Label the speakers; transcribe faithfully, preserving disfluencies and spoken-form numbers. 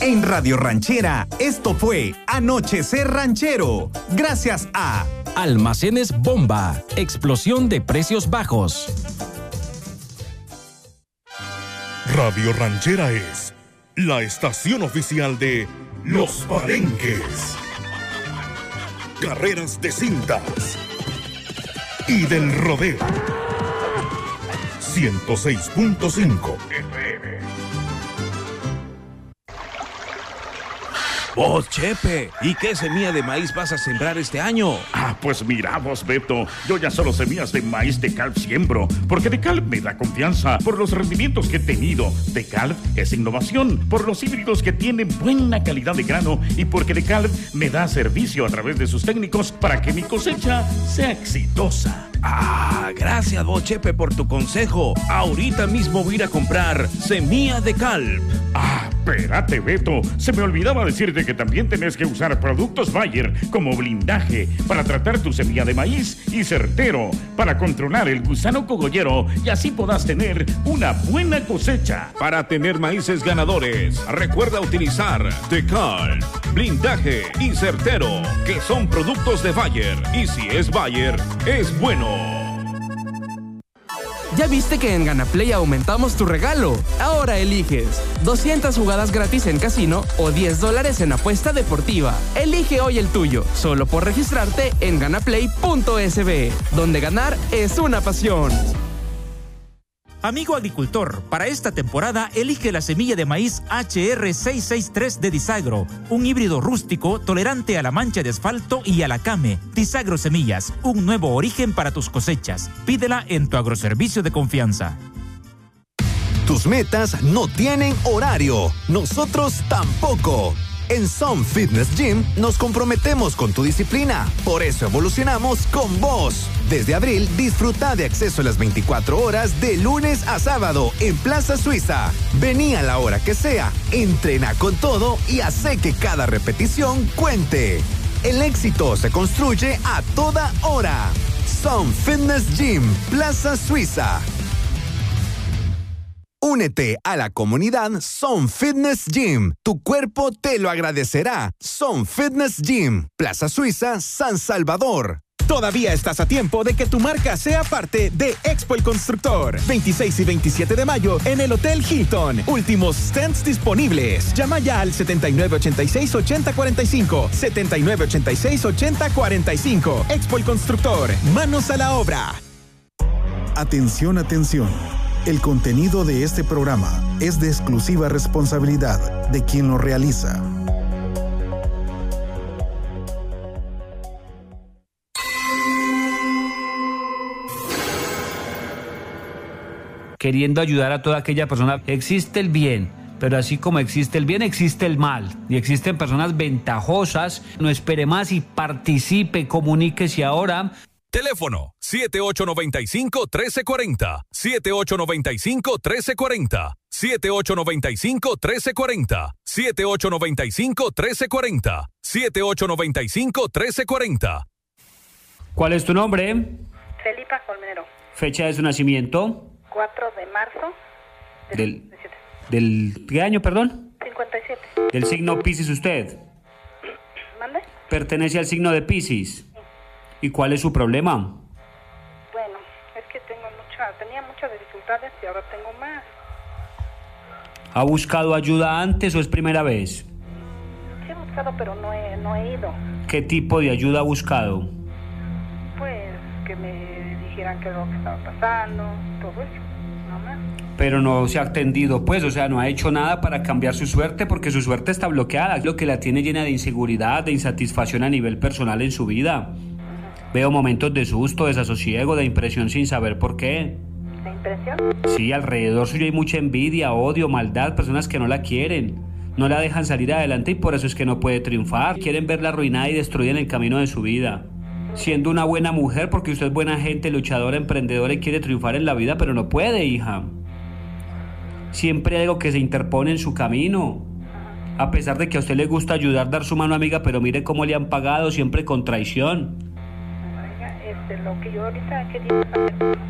Speaker 1: En Radio Ranchera, esto fue Anochecer Ranchero. Gracias a
Speaker 2: Almacenes Bomba. Explosión de precios bajos.
Speaker 3: Radio Ranchera es la estación oficial de Los Palenques, carreras de cintas y del rodeo. ciento seis punto cinco F M.
Speaker 4: Vos, Chepe, ¿y qué semilla de maíz vas a sembrar este año?
Speaker 5: Ah, pues mira vos, Beto, yo ya solo semillas de maíz DeKalb siembro, porque DeKalb me da confianza por los rendimientos que he tenido. DeKalb es innovación, por los híbridos que tienen buena calidad de grano y porque DeKalb me da servicio a través de sus técnicos para que mi cosecha sea exitosa.
Speaker 4: Ah, gracias vos, Chepe, por tu consejo. Ahorita mismo voy a ir a comprar semilla DeKalb.
Speaker 5: Ah, espérate, Beto, se me olvidaba decirte que también tenés que usar productos Bayer como blindaje para tratar tu semilla de maíz y Certero para controlar el gusano cogollero y así podás tener una buena cosecha.
Speaker 4: Para tener maíces ganadores, recuerda utilizar DeKalb, blindaje y Certero, que son productos de Bayer. Y si es Bayer, es bueno.
Speaker 6: ¿Ya viste que en GanaPlay aumentamos tu regalo? Ahora eliges doscientas jugadas gratis en casino o diez dólares en apuesta deportiva. Elige hoy el tuyo, solo por registrarte en ganaplay punto es be, donde ganar es una pasión.
Speaker 7: Amigo agricultor, para esta temporada elige la semilla de maíz hache erre seiscientos sesenta y tres de Disagro, un híbrido rústico tolerante a la mancha de asfalto y a la came. Disagro Semillas, un nuevo origen para tus cosechas. Pídela en tu agroservicio de confianza.
Speaker 1: Tus metas no tienen horario, nosotros tampoco. En Some Fitness Gym nos comprometemos con tu disciplina, por eso evolucionamos con vos. Desde abril, disfruta de acceso a las veinticuatro horas de lunes a sábado en Plaza Suiza. Vení a la hora que sea, entrena con todo y hace que cada repetición cuente. El éxito se construye a toda hora. Some Fitness Gym, Plaza Suiza. Únete a la comunidad Some Fitness Gym. Tu cuerpo te lo agradecerá. Some Fitness Gym, Plaza Suiza, San Salvador.
Speaker 8: Todavía estás a tiempo de que tu marca sea parte de Expo El Constructor. veintiséis y veintisiete de mayo en el Hotel Hilton. Últimos stands disponibles. Llama ya al setenta y nueve ochenta y seis ochenta cuarenta y cinco. setenta y nueve ochenta y seis ochenta cuarenta y cinco. Expo El Constructor. Manos a la obra.
Speaker 9: Atención, atención. El contenido de este programa es de exclusiva responsabilidad de quien lo realiza.
Speaker 10: Queriendo ayudar a toda aquella persona. Existe el bien, pero así como existe el bien, existe el mal. Y existen personas ventajosas. No espere más y participe, comuníquese ahora.
Speaker 11: Teléfono siete ocho nueve cinco, uno tres cuatro cero, siete ocho nueve cinco, uno tres cuatro cero, siete ocho nueve cinco, uno tres cuatro cero, siete ocho nueve cinco, uno tres cuatro cero, siete ocho nueve cinco, uno tres cuatro cero.
Speaker 10: ¿Cuál es tu nombre?
Speaker 12: Felipa Colmenero.
Speaker 10: Fecha de su nacimiento.
Speaker 12: cuatro de marzo
Speaker 10: del, del ¿qué año, perdón?
Speaker 12: cincuenta y siete.
Speaker 10: Del signo Piscis usted.
Speaker 12: ¿Mande?
Speaker 10: Pertenece al signo de Piscis. ¿Y cuál es su problema?
Speaker 12: Bueno, es que tengo mucha, tenía muchas dificultades y ahora tengo más.
Speaker 10: ¿Ha buscado ayuda antes o es primera vez?
Speaker 12: Sí he buscado, pero no he, no he ido.
Speaker 10: ¿Qué tipo de ayuda ha buscado?
Speaker 12: Pues que me dijeran qué es lo que estaba pasando, todo eso, nada más.
Speaker 10: Pero no se ha atendido, pues, o sea, no ha hecho nada para cambiar su suerte porque su suerte está bloqueada. Lo que la tiene llena de inseguridad, de insatisfacción a nivel personal en su vida. Veo momentos de susto, desasosiego, de impresión sin saber por qué.
Speaker 12: ¿De impresión?
Speaker 10: Sí, alrededor suyo hay mucha envidia, odio, maldad, personas que no la quieren. No la dejan salir adelante y por eso es que no puede triunfar. Quieren verla arruinada y destruida en el camino de su vida. Siendo una buena mujer, porque usted es buena gente, luchadora, emprendedora y quiere triunfar en la vida, pero no puede, hija. Siempre hay algo que se interpone en su camino. A pesar de que a usted le gusta ayudar, dar su mano amiga, pero mire cómo le han pagado, siempre con traición.
Speaker 12: Este, lo que yo ahorita quería saber